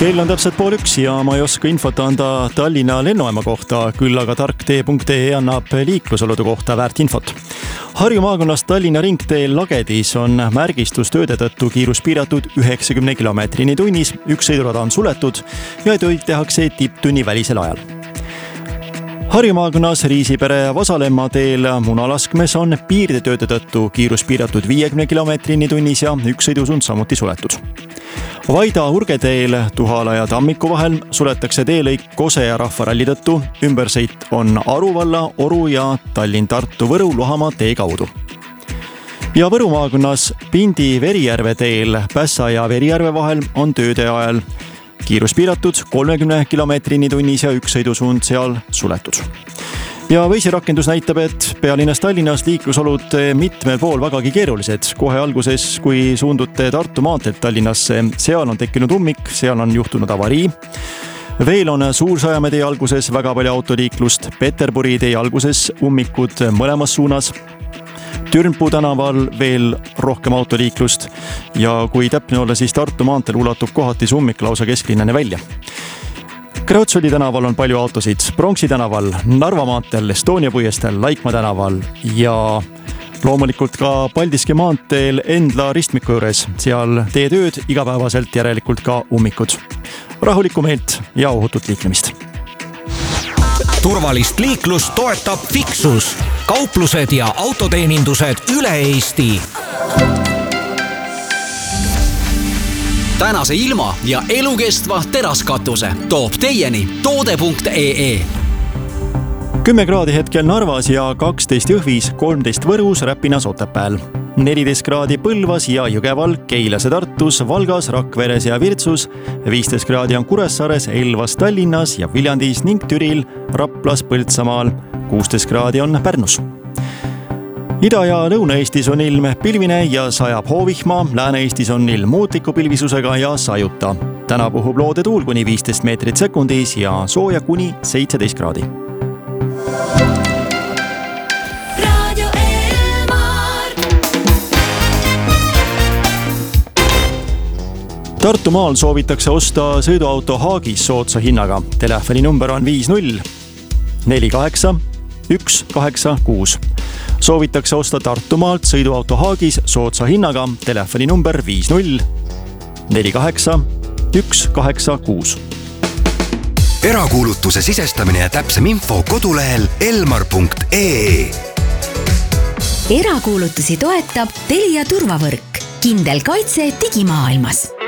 Kell on täpselt 12:30 ja ma ei oska infot anda Tallinna lennujaama kohta, küll aga tarktee.ee annab liiklusolude kohta väärt infot. Harju maakonnas Tallinna ringteel Lagedis on märgistustööde tõttu kiirus piiratud 90 km/h tunnis, üks sõidurada on suletud ja tööd tehakse tipptunni välisel ajal. Harju maakonnas Riisipere Vasalemma teel Munalaskmes on piirdetööde tõttu kiirus piiratud 50 km/h tunnis ja üks sõidusuund samuti suletud. Vaida Urgeteel Tuhala ja Tammiku vahel suletakse teelõik Kose ja Rahvaralli tõttu. Ümbersõit on Aru valla, Oru ja Tallinn-Tartu-Võru Luhamaa tee kaudu. Ja Võru maakonnas Pindi-Verijärve teel Pässa ja Verijärve vahel on tööde ajal kiirus piiratud 30 km/h tunnis ja üks sõidusuund seal suletud. Ja Võisi-rakendus näitab, et pealinnas Tallinnas liiklusolud mitmel pool vägagi keerulised. Kohe alguses, kui suundute Tartu maanteelt Tallinnasse, seal on tekkinud ummik, seal on juhtunud avarii. Veel on Suur-Sõjamäe tee alguses väga palju autoliiklust, Peterburi tee alguses ummikud mõlemas suunas. Türnpuu tänaval veel rohkem autoliiklust ja kui täpne olla, siis Tartu maanteel ulatub kohati see ummik lausa kesklinnani välja. Kreutzwaldi tänaval on palju autosid, Pronksi tänaval, Narva maanteel, Estonia puiesteel, Laikmaa tänaval ja loomulikult ka Paldiski maanteel Endla ristmiku juures. Seal teetööd igapäevaselt, järelikult ka ummikud. Rahulikku meelt ja ohutut liiklemist. Turvalist liiklust toetab Fixus. Kauplused ja autoteenindused üle Eesti. Tänase ilma ja elukestva teraskatuse toob teieni toode.ee. 10 kraadi hetkel Narvas ja 12 Jõhvis, 13 Võrus, Räpinas, Otepääl. 14 kraadi Põlvas ja Jõgeval, Keilas ja Tartus, Valgas, Rakveres ja Virtsus. 15 kraadi on Kuressaares, Elvas, Tallinnas ja Viljandis ning Türil, Raplas, Põltsamaal. 16 kraadi on Pärnus. Ida- ja Lõuna-Eestis on ilm pilvine ja sajab hoovihma, Lääne-Eestis on ilm muutliku pilvisusega ja sajuta. Täna puhub loode tuul kuni 15 meetrit sekundis ja sooja kuni 17 kraadi. Tartumaal soovitakse osta sõiduauto Haagis soodsa hinnaga. Telefoninumber on 50 48 186. Soovitakse osta Tartumaalt sõiduauto Haagis soodsa hinnaga. Telefoninumber 50 48 186. Erakuulutuse sisestamine ja täpsem info kodulehel elmar.ee. Erakuulutusi toetab Telia turvavõrk. Kindel kaitse digimaailmas.